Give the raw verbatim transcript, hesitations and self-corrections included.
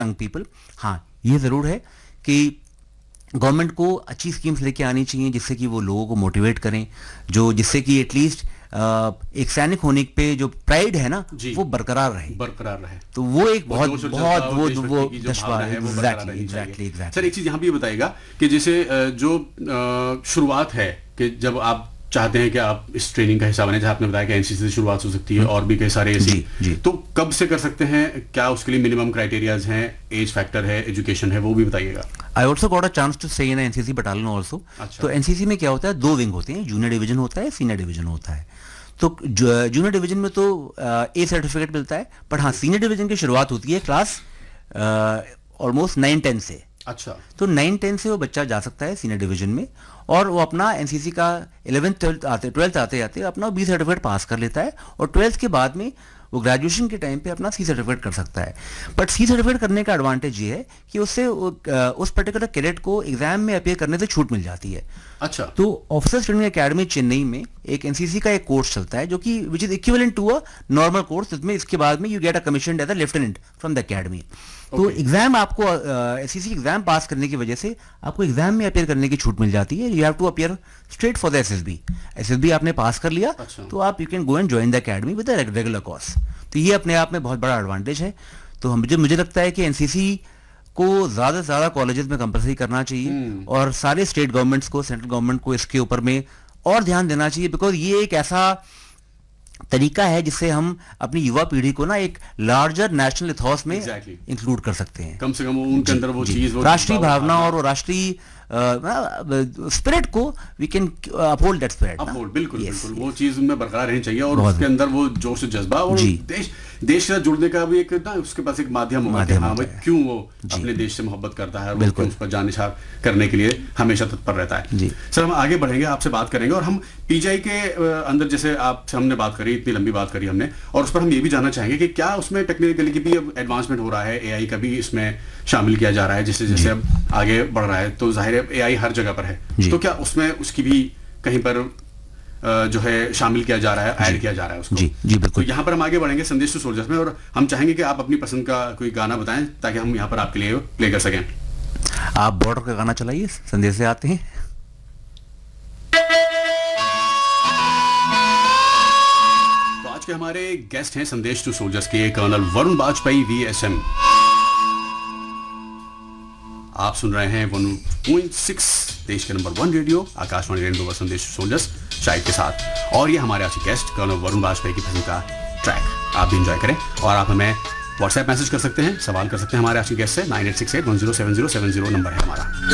Young people. हाँ, ये ज़रूर है कि गवर्नमेंट को अच्छी स्कीम्स लेके आनी चाहिए जिससे कि वो लोगों को मोटिवेट करें, जो जिससे कि एटलीस्ट एक सैनिक होने पे जो प्राइड है ना वो बरकरार रहे बरकरार रहे तो वो एक बहुत बहुत वो वो जज्बा है वो एग्जैक्टली एग्जैक्टली एग्जैक्टली। सर एक चीज यहाँ भी बताइएगा कि जैसे जो शुरुआत है कि जब आप चाहते हैं कि आप इस ट्रेनिंग का हिस्सा बने, जहाँ आपने बताया कि एनसीसी से शुरुआत हो सकती है और भी कई सारे ऐसी, तो कब से कर सकते हैं, क्या उसके लिए मिनिमम क्राइटेरियाज हैं, एज फैक्टर है, एजुकेशन है, वो भी बताइएगा। I also got a chance to stay in NCC battalion also. तो एनसीसी में क्या होता है, दो विंग होते हैं, जूनियर डिवीजन होता है, सीनियर डिवीजन होता है। तो जूनियर डिवीजन में तो ए सर्टिफिकेट मिलता है, बट हाँ सीनियर डिवीजन की शुरुआत होती है क्लास ऑलमोस्ट नाइन टेन से। अच्छा, तो नाइन टेन से वो बच्चा जा सकता है सीनियर डिवीजन में और वो अपना एनसीसी का इलेवेंथ ट्वेल्थ आते ट्वेल्थ आते आते अपना बी सर्टिफिकेट पास कर लेता है और ट्वेल्थ के बाद में वो ग्रेजुएशन के टाइम पे अपना सी सर्टिफिकेट कर सकता है। बट सी सर्टिफिकेट करने का एडवांटेज ये है कि उससे उस पर्टिकुलर कैडेट को एग्जाम में अपीयर करने से छूट मिल जाती है। अच्छा, तो ऑफिसर्स ट्रेनिंग एकेडमी चेन्नई में एक एनसीसी का एक कोर्स चलता है जो कि which is equivalent to a normal course, जिसमें इसके बाद में you get a commission as a lieutenant from the academy. तो एग्जाम आपको एससीसी एग्जाम पास करने की वजह से आपको एग्जाम में अपीयर करने की छूट मिल जाती है। You have to appear straight for the SSB. SSB आपने पास कर लिया अच्छा। तो आप you can go and join the academy with a regular course. तो ये अपने आप में बहुत बड़ा एडवांटेज है। तो मुझे मुझे लगता है कि एनसीसी को ज़्यादा से ज़्यादा कॉलेजेस में कंपलसरी करना चाहिए और सारे स्टेट गवर्नमेंट्स को, सेंट्रल गवर्नमेंट को इसके ऊपर में और ध्यान देना चाहिए, बिकॉज ये एक ऐसा तरीका है जिससे हम अपनी युवा पीढ़ी को ना एक लार्जर नेशनल इथॉस में exactly. इंक्लूड कर सकते हैं। कम से कम उनके अंदर वो चीज, राष्ट्रीय भावना और वो राष्ट्रीय स्पिरिट को we can uphold that spirit. Uphold, बिल्कुल बिल्कुल वो चीज उनमें बरकरार रहनी चाहिए और उसके अंदर वो जोश जज्बा और देश देश से जुड़ने का भी एक ना उसके पास एक माध्यम होगा कि हाँ भाई क्यों वो अपने देश से मोहब्बत करता है और उस पर जानिसार करने के लिए हमेशा तत्पर रहता है। सर हम आगे बढ़ेंगे, आपसे बात करेंगे और हम पीजीआई के अंदर जैसे आपसे हमने बात करी, इतनी लंबी बात करी हमने, और उस पर हम ये भी जानना चाहेंगे कि क्या उसमें टेक्निकली की भी एडवांसमेंट हो रहा है, एआई का भी इसमें शामिल किया जा रहा है जैसे जैसे अब आगे बढ़ रहा है। तो जाहिर है एआई हर जगह पर है, तो क्या उसमें उसकी भी कहीं पर जो है शामिल किया जा रहा है, ऐड किया जा रहा है उसको? जी जी बिल्कुल। तो यहाँ पर हम आगे बढ़ेंगे संदेश टू सोल्जर्स में और हम चाहेंगे कि आप अपनी पसंद का कोई गाना बताएं ताकि हम यहाँ पर आपके लिए प्ले कर सकें। आप बॉर्डर का गाना चलाइए, संदेश से आते हैं। तो आज के हमारे गेस्ट हैं संदेश टू सोल्जर्स के कर्नल वरुण बाजपेयी वीएसएम। आप सुन रहे हैं वन पॉइंट सिक्स देश के number one radio Akashvani radio पर संदेश संदेश शाहिद के साथ, और ये हमारे आज के गेस्ट कर्नल वरुण बाजपेयी की पसंद का ट्रैक आप भी एंजॉय करें। और आप हमें व्हाट्सएप मैसेज कर सकते हैं, सवाल कर सकते हैं हमारे आज के गेस्ट से। Nine eight six eight one zero seven zero seven zero number है हमारा।